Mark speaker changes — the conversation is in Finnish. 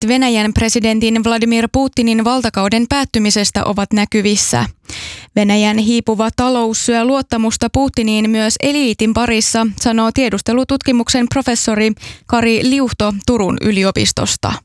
Speaker 1: Venäjän presidentin Vladimir Putinin valtakauden päättymisestä ovat näkyvissä. Venäjän hiipuva talous syö luottamusta Putiniin myös eliitin parissa, sanoo tiedustelututkimuksen professori Kari Liuhto Turun yliopistosta.